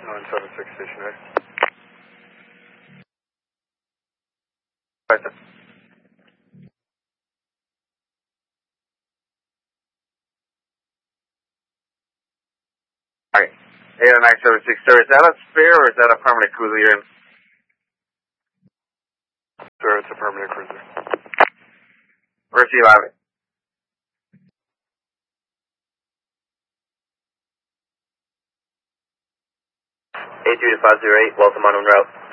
976 stationary. Right there. Alright. 80976, sir, is that a spare or is that a permanent cruiser you're in? Sir, it's a permanent cruiser. Where's the allowed? 82508, welcome on route.